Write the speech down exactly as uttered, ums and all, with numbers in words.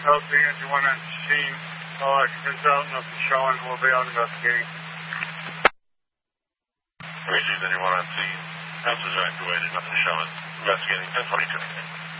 L C engine one on scene. All occupants out, nothing showing. We'll be out investigating. Racing anyone on scene. House is evacuated, nothing showing. Investigating ten twenty-two.